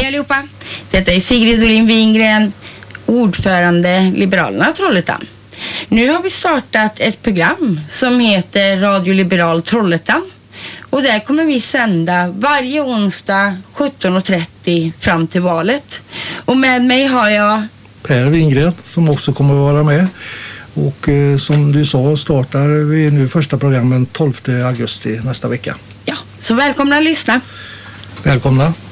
Hej allihopa! Detta är Sigrid Olin Wingren, ordförande Liberalerna Trollhättan. Nu har vi startat ett program som heter Radio Liberal Trollhättan. Och där kommer vi sända varje onsdag 17.30 fram till valet. Och med mig har jag Per Wingren som också kommer att vara med. Och som du sa startar vi nu första programmen 12 augusti nästa vecka. Ja, så välkomna att lyssna. Välkomna.